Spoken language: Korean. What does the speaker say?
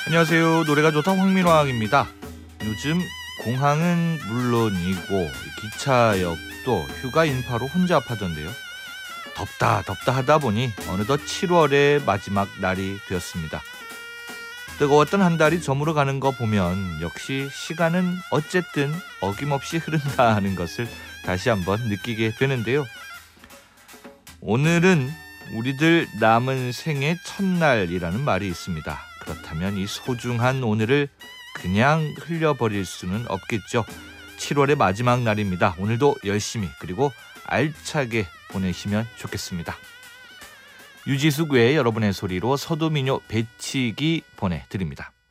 안녕하세요. 노래가 좋다 황민화입니다. 요즘 공항은 물론이고 기차역도 휴가 인파로 혼잡하던데요. 덥다 하다 보니 어느덧 7월의 마지막 날이 되었습니다. 뜨거웠던 한 달이 저물어 가는 거 보면 역시 시간은 어쨌든 어김없이 흐른다 하는 것을 다시 한번 느끼게 되는데요. 오늘은 우리들 남은 생의 첫날이라는 말이 있습니다. 그렇다면 이 소중한 오늘을 그냥 흘려버릴 수는 없겠죠. 7월의 마지막 날입니다. 오늘도 열심히 그리고 알차게 보내시면 좋겠습니다. 유지숙 외에 여러분의 소리로 서도민요 배치기 보내드립니다.